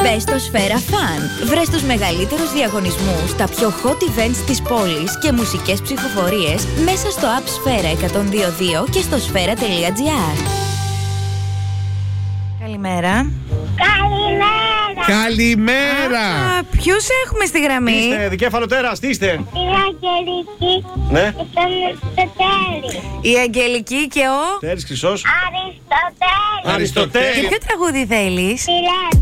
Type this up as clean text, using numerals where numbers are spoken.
Μπες στο Σφαίρα Fun. Βρες τους μεγαλύτερους διαγωνισμούς, τα πιο hot events της πόλης και μουσικές ψηφοφορίες μέσα στο app Σφαίρα 102.2 και στο sfera.gr. Καλημέρα. Καλημέρα! Ποιους έχουμε στη γραμμή? Είστε δικέφαλο τέρας, τι είστε? Η Αγγελική Ναι. και τον Αριστοτέλη. Η Αγγελική και ο... Τέρης Χρυσός. Αριστοτέλη. Και Αριστοτέλη. ποιο τραγούδι θέλεις? Σιρένα.